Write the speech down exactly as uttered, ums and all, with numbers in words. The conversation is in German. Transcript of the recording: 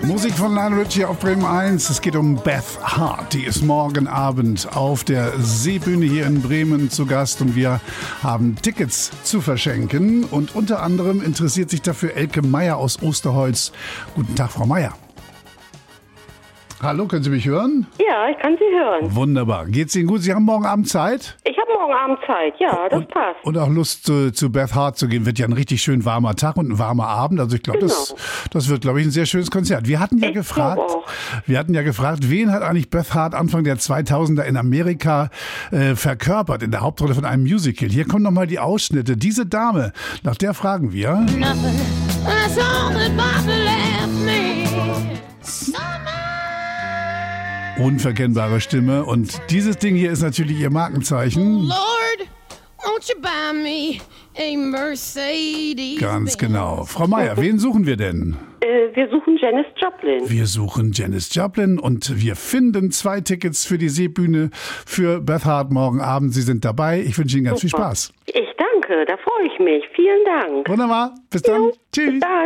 Musik von Lionel Richie auf Bremen eins. Es geht um Beth Hart. Die ist morgen Abend auf der Seebühne hier in Bremen zu Gast und wir haben Tickets zu verschenken. Und unter anderem interessiert sich dafür Elke Meier aus Osterholz. Guten Tag, Frau Meier. Hallo, können Sie mich hören? Ja, ich kann Sie hören. Wunderbar. Geht's Ihnen gut? Sie haben morgen Abend Zeit? Ich habe morgen Abend Zeit, ja, das und, passt. Und auch Lust zu, zu Beth Hart zu gehen. Wird ja ein richtig schön warmer Tag und ein warmer Abend. Also ich glaube, Genau. das, das wird, glaube ich, ein sehr schönes Konzert. Wir hatten ja Ich gefragt, glaube auch. wir hatten ja gefragt, wen hat eigentlich Beth Hart Anfang der zweitausender in Amerika äh, verkörpert in der Hauptrolle von einem Musical. Hier kommen nochmal die Ausschnitte. Diese Dame, nach der fragen wir. Nothing. That's all that Bobby left me. Unverkennbare Stimme. Und dieses Ding hier ist natürlich ihr Markenzeichen. Lord, won't you buy me a Mercedes? Ganz genau. Frau Meier, wen suchen wir denn? Äh, wir suchen Janis Joplin. Wir suchen Janis Joplin und wir finden zwei Tickets für die Seebühne für Beth Hart morgen Abend. Sie sind dabei. Ich wünsche Ihnen ganz viel Super. Spaß. Ich danke, da freue ich mich. Vielen Dank. Wunderbar. Bis dann. Jo, Tschüss. Bis dann.